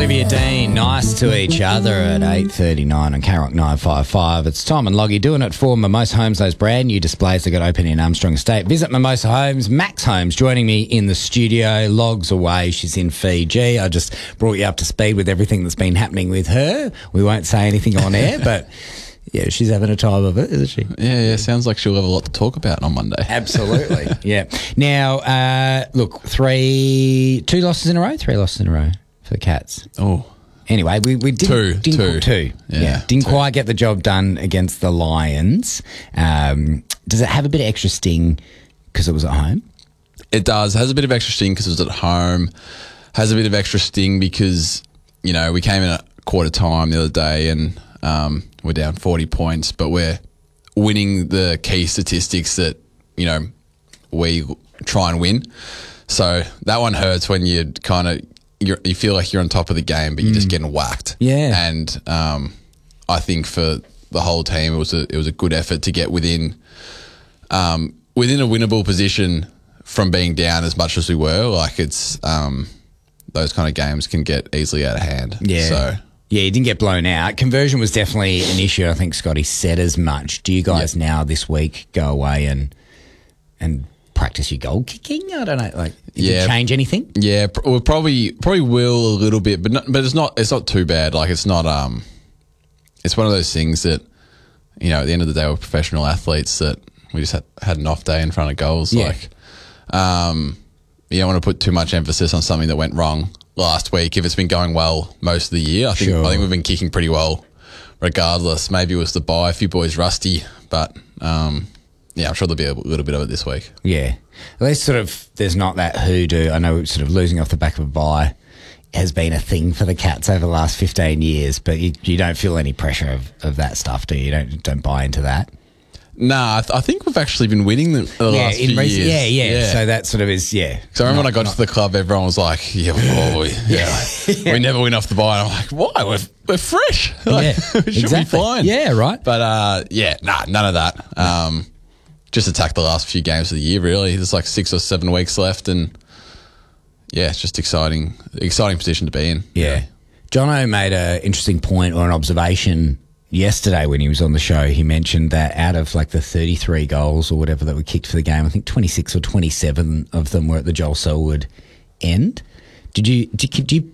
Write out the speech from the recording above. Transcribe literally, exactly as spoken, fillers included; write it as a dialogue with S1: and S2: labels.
S1: Olivia Dean, nice to each other at eight thirty-nine on K Rock nine five five. It's Tom and Loggy doing it for Mimosa Homes, those brand new displays that got open in Armstrong Estate. Visit Mimosa Homes. Max Holmes joining me in the studio. Log's away. She's in Fiji. I just brought you up to speed with everything that's been happening with her. We won't say anything on air, but yeah, she's having a time of it, isn't she?
S2: Yeah, yeah. Sounds like she'll have a lot to talk about on Monday.
S1: Absolutely. Yeah. Now, uh, look, three, two losses in a row, three losses in a row for the Cats.
S2: Oh.
S1: Anyway, we, we didn't,
S2: two,
S1: didn't
S2: two.
S1: two.
S2: Yeah,
S1: yeah. Didn't
S2: two.
S1: quite get the job done against the Lions. Um, does it have a bit of extra sting because it was at home?
S2: It does. It has a bit of extra sting because it was at home. Has a bit of extra sting because, you know, we came in at quarter time the other day and um, we're down forty points, but we're winning the key statistics that, you know, we try and win. So that one hurts when you kind of, You're, you feel like you're on top of the game, but you're mm. just getting whacked.
S1: Yeah.
S2: And um, I think for the whole team, it was a it was a good effort to get within um, within a winnable position from being down as much as we were. Like it's um, those kind of games can get easily out of hand.
S1: Yeah.
S2: So
S1: yeah, you didn't get blown out. Conversion was definitely an issue. I think Scotty said as much. Do you guys
S2: yep.
S1: now this week go away and and practice your goal kicking? I don't know. Like, did
S2: yeah.
S1: you change anything?
S2: Yeah, pr- we probably probably will a little bit, but not, but it's not it's not too bad. Like it's not um, it's one of those things that, you know, at the end of the day, we're professional athletes that we just had, had an off day in front of goals.
S1: Yeah.
S2: Like, um, you don't want to put too much emphasis on something that went wrong last week if it's been going well most of the year. I think
S1: Sure.
S2: I think we've been kicking pretty well, regardless. Maybe it was the bye, a few boys rusty, but um. Yeah, I'm sure there'll be a little bit of it this week.
S1: Yeah. At least sort of there's not that hoodoo. I know sort of losing off the back of a bye has been a thing for the Cats over the last fifteen years, but you, you don't feel any pressure of, of that stuff, do you? You don't, don't buy into that?
S2: Nah, I, th- I think we've actually been winning the, the
S1: yeah,
S2: last
S1: in
S2: few
S1: recent,
S2: years.
S1: Yeah, yeah,
S2: yeah.
S1: So that sort of is, yeah.
S2: So I remember
S1: not,
S2: when I got
S1: not,
S2: to the club, everyone was like, yeah, oh, we, yeah, yeah. we never win off the bye. And I'm like, why? We're, we're fresh. Like,
S1: yeah,
S2: we should
S1: exactly.
S2: be fine.
S1: Yeah, right.
S2: But uh, yeah, nah, none of that. Um, just attack the last few games of the year, really. There's like six or seven weeks left, and yeah, it's just exciting, exciting position to be in.
S1: Yeah. Jono made an interesting point or an observation yesterday when he was on the show. He mentioned that out of like the thirty-three goals or whatever that were kicked for the game, I think twenty-six or twenty-seven of them were at the Joel Selwood end. Did you, did you, do you